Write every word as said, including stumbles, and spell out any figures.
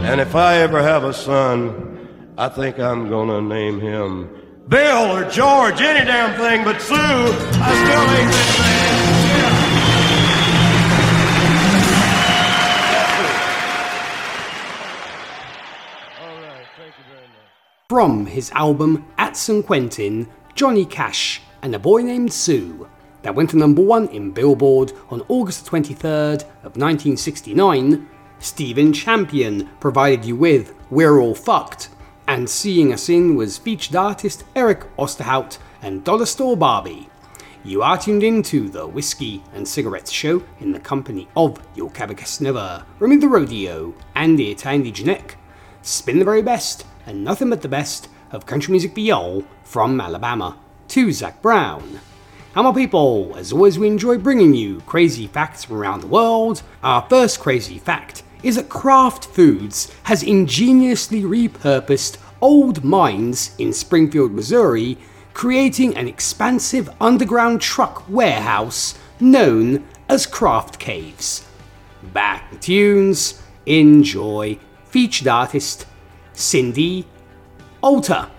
And if I ever have a son, I think I'm gonna name him Bill or George, any damn thing but Sue. I still ain't this man. All right, thank you very much. From his album At San Quentin, Johnny Cash and A Boy Named Sue, that went to number one in Billboard on August twenty-third of nineteen sixty-nine, Stephen Champion provided you with We're All Fucked, and Seeing Us In was featured artist Eric Osterhout and Dollar Store Barbie. You are tuned in to the Whiskey and Cigarettes Show in the company of your Cabacassneva, Remy the Rodeo, Andy at Andy Janek. Spin the very best, and nothing but the best, of country music for y'all from Alabama to Zach Brown. And my people, as always we enjoy bringing you crazy facts from around the world. Our first crazy fact is that Kraft Foods has ingeniously repurposed old mines in Springfield, Missouri, creating an expansive underground truck warehouse known as Kraft Caves. Back to tunes, enjoy. Featured artist Cindy Alter.